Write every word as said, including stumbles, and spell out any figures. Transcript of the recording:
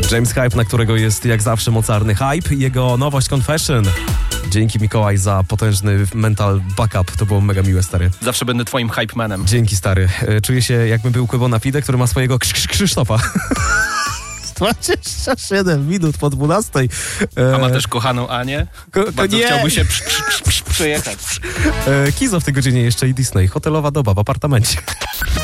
James Hype, na którego jest jak zawsze mocarny hype. Jego nowość Confession. Dzięki Mikołaj za potężny mental backup. To było mega miłe, stary. Zawsze będę twoim hype manem. Dzięki, stary. Czuję się, jakbym był Kłybona Fide, który ma swojego Krz- Krz- Krzysztofa. dwadzieścia siedem minut po dwunastej. A ma też kochaną Anię? Ko- ko- Bardzo nie. chciałby się przy, przy, przy, przy, przyjechać. E, Kizo w tej godzinie jeszcze i Disney. Hotelowa doba w apartamencie.